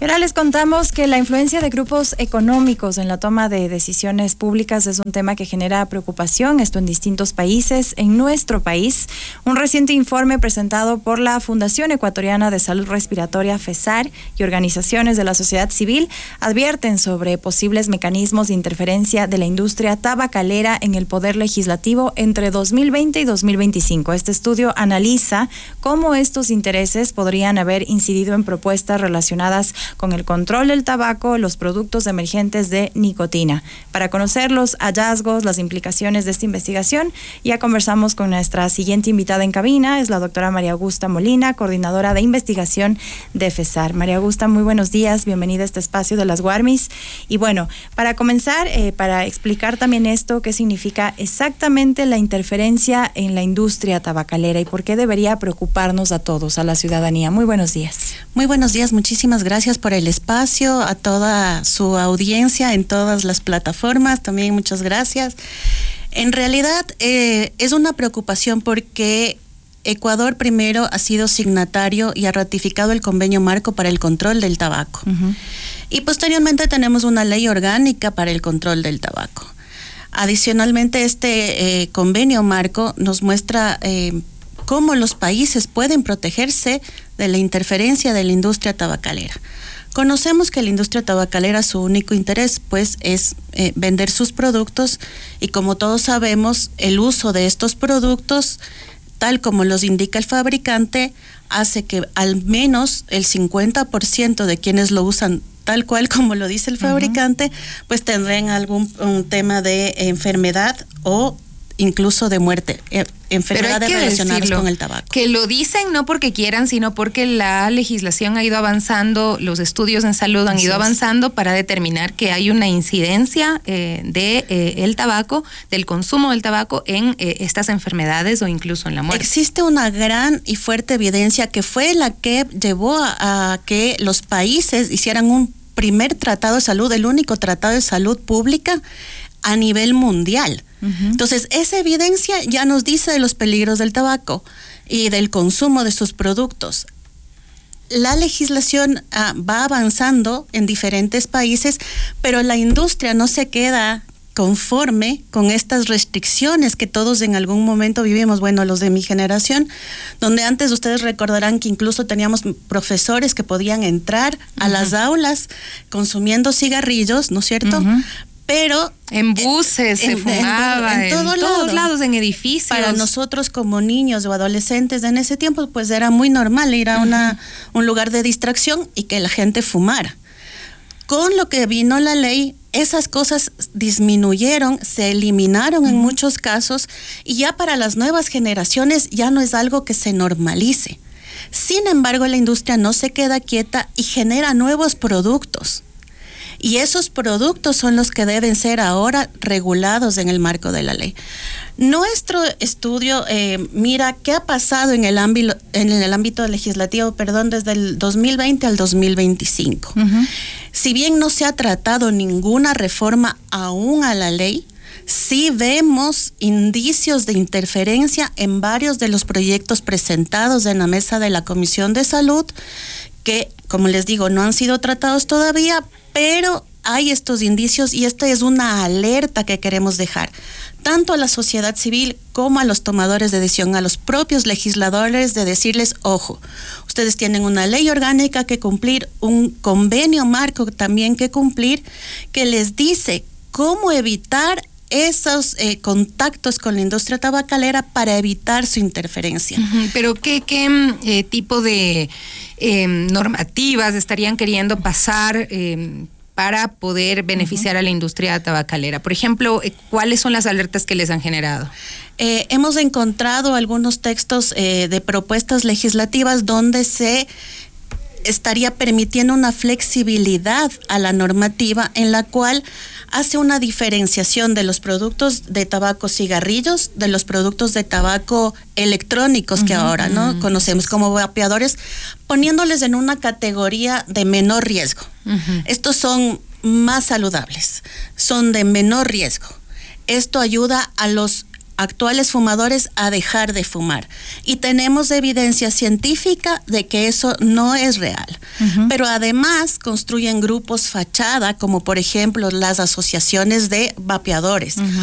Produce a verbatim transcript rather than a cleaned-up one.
Y ahora les contamos que la influencia de grupos económicos en la toma de decisiones públicas es un tema que genera preocupación, esto en distintos países. En nuestro país, un reciente informe presentado por la Fundación Ecuatoriana de Salud Respiratoria, FESAR, y organizaciones de la sociedad civil advierten sobre posibles mecanismos de interferencia de la industria tabacalera en el poder legislativo entre dos mil veinte y dos mil veinticinco. Este estudio analiza cómo estos intereses podrían haber incidido en propuestas relacionadas con el control del tabaco, los productos emergentes de nicotina. Para conocer los hallazgos, las implicaciones de esta investigación, ya conversamos con nuestra siguiente invitada en cabina, es la doctora María Augusta Molina, coordinadora de investigación de FESAR. María Augusta, muy buenos días, bienvenida a este espacio de las Guarmis. Y bueno, para comenzar, eh, para explicar también esto, qué significa exactamente la interferencia en la industria tabacalera y por qué debería preocuparnos a todos, a la ciudadanía. Muy buenos días. Muy buenos días, muchísimas gracias por el espacio, a toda su audiencia en todas las plataformas, también muchas gracias. En realidad eh, es una preocupación porque Ecuador primero ha sido signatario y ha ratificado el convenio marco para el control del tabaco. Uh-huh. Y posteriormente tenemos una ley orgánica para el control del tabaco. Adicionalmente, este eh, convenio marco nos muestra eh, cómo los países pueden protegerse de la interferencia de la industria tabacalera. Conocemos que la industria tabacalera, su único interés pues es eh, vender sus productos, y como todos sabemos, el uso de estos productos, tal como los indica el fabricante, hace que al menos el cincuenta por ciento de quienes lo usan tal cual como lo dice el fabricante, uh-huh, pues tendrán algún un tema de enfermedad o incluso de muerte, eh, enfermedades relacionadas con el tabaco. Que lo dicen no porque quieran, sino porque la legislación ha ido avanzando, los estudios en salud han Así ido avanzando es. para determinar que hay una incidencia eh, de eh, el tabaco, del consumo del tabaco en eh, estas enfermedades o incluso en la muerte. Existe una gran y fuerte evidencia que fue la que llevó a, a que los países hicieran un primer tratado de salud, el único tratado de salud pública a nivel mundial. Uh-huh. Entonces, esa evidencia ya nos dice de los peligros del tabaco y del consumo de sus productos. La legislación uh, va avanzando en diferentes países, pero la industria no se queda conforme con estas restricciones que todos en algún momento vivimos. Bueno, los de mi generación, donde antes ustedes recordarán que incluso teníamos profesores que podían entrar uh-huh. a las aulas consumiendo cigarrillos, ¿no es cierto? Uh-huh. Pero en buses en, se fumaba, en, en, todo en lado. todos lados, en edificios. Para nosotros como niños o adolescentes en ese tiempo, pues era muy normal ir a una, uh-huh. un lugar de distracción y que la gente fumara. Con lo que vino la ley, esas cosas disminuyeron, se eliminaron uh-huh. en muchos casos, y ya para las nuevas generaciones ya no es algo que se normalice. Sin embargo, la industria no se queda quieta y genera nuevos productos. Y esos productos son los que deben ser ahora regulados en el marco de la ley. Nuestro estudio eh, mira qué ha pasado en el ámbito, en el ámbito legislativo, perdón, desde el dos mil veinte al dos mil veinticinco. Uh-huh. Si bien no se ha tratado ninguna reforma aún a la ley, sí vemos indicios de interferencia en varios de los proyectos presentados en la mesa de la Comisión de Salud, que, como les digo, no han sido tratados todavía, pero hay estos indicios, y esta es una alerta que queremos dejar tanto a la sociedad civil como a los tomadores de decisión, a los propios legisladores, de decirles, ojo, ustedes tienen una ley orgánica que cumplir, un convenio marco también que cumplir, que les dice cómo evitar esos eh, contactos con la industria tabacalera para evitar su interferencia. Uh-huh. Pero ¿qué, qué eh, tipo de eh, normativas estarían queriendo pasar eh, para poder beneficiar uh-huh. a la industria tabacalera? Por ejemplo, ¿cuáles son las alertas que les han generado? Eh, hemos encontrado algunos textos eh, de propuestas legislativas donde se estaría permitiendo una flexibilidad a la normativa en la cual hace una diferenciación de los productos de tabaco cigarrillos, de los productos de tabaco electrónicos uh-huh, que ahora no uh-huh. conocemos como vapeadores, poniéndoles en una categoría de menor riesgo. Uh-huh. Estos son más saludables, son de menor riesgo. Esto ayuda a los actuales fumadores a dejar de fumar. Y tenemos evidencia científica de que eso no es real. Uh-huh. Pero además construyen grupos fachada, como por ejemplo las asociaciones de vapeadores. Uh-huh.